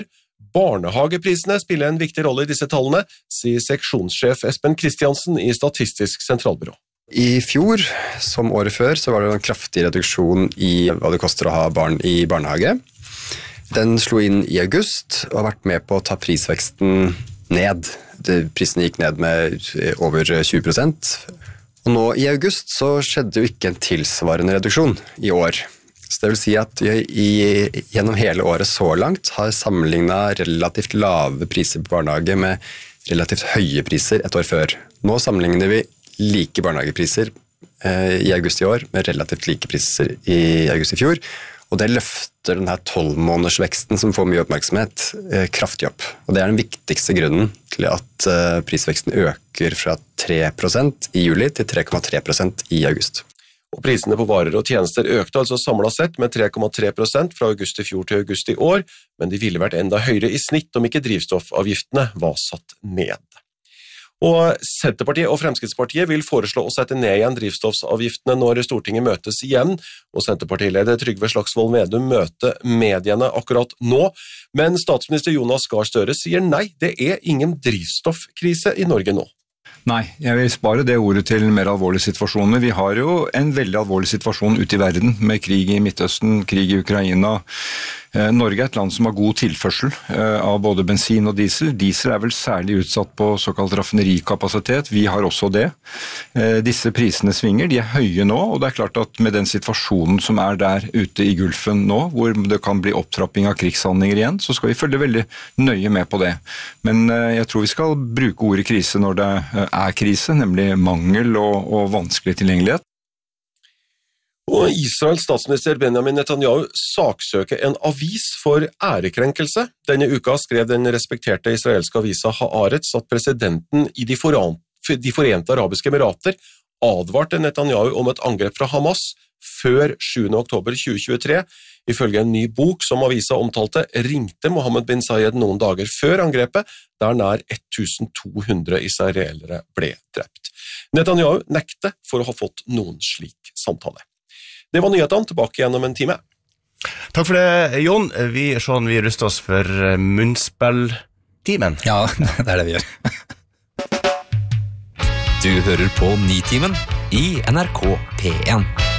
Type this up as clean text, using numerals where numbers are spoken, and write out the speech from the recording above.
Barnehageprisene spiller en viktig rolle i disse tallene, sier seksjonssjef Espen Kristiansen i Statistisk sentralbyrå. I fjor, som året før, så var det en kraftig reduksjon i hva det koster å ha barn i barnehage. Den slo inn i august og har vært med på å ta prisveksten ned. Prisene gikk ned med over 20%. Og nå i august så skjedde jo ikke en tilsvarende reduksjon i år. Så det vil si at vi gjennom hele året så langt har sammenlignet relativt lave priser på barnehage med relativt høye priser et år før. Nå sammenligner vi like barnehagepriser i august i år med relativt like priser i august i fjor, og det løfter denne 12-månedersveksten som får mye oppmerksomhet kraftig opp. Og det er den viktigste grunnen til at prisveksten øker fra 3% i juli til 3,3% i august. Og prisene på varer og tjenester økte altså samlet sett med 3,3% fra august i fjor til august i år, men de ville vært enda høyere i snitt om ikke drivstoffavgiftene var satt ned. Og Senterpartiet og Fremskrittspartiet vil foreslå å sette ned igjen drivstoffavgiftene når Stortinget møtes igjen, og Senterpartileder Trygve Slagsvold Vedum møter mediene akkurat nå, men statsminister Jonas Gahr Støre sier nei, det er ingen drivstoffkrise i Norge nå. Nei, jeg vil spare det ordet til mer alvorlige situasjoner. Vi har jo en veldig alvorlig situasjon ute i verden, med krig i Midtøsten, krig i Ukraina. Norge er et land som har god tilførsel av både bensin og diesel. Diesel er vel særlig utsatt på såkalt raffinerikapasitet. Vi har også det. Disse prisene svinger, de er høye nå, og det er klart at med den situasjonen som er der ute i Gulfen nå, hvor det kan bli opptrapping av krigshandlinger igjen, så skal vi følge veldig nøye med på det. Men jeg tror vi skal bruke ordet krise når det er krise, nemlig mangel og vanskelig tilgjengelighet. Og Israels statsminister Benjamin Netanyahu saksøker en avis for ærekrenkelse. Denne uka skrev den respekterte israelske avisa Haaretz at presidenten i de forente arabiske emirater advarte Netanyahu om et angrep fra Hamas før 7. oktober 2023. Ifølge en ny bok som avisa omtalte, ringte Mohammed bin Zayed noen dager før angrepet, der nær 1200 israelere ble drept. Netanyahu nekter for å ha fått noen slik samtale. Det var nyhetene, tilbake igjen om en time. Takk for det, Jon. Vi ruster oss for munnspilltimen. Ja, det er det vi gjør. Du hører på Nitimen i NRK P1.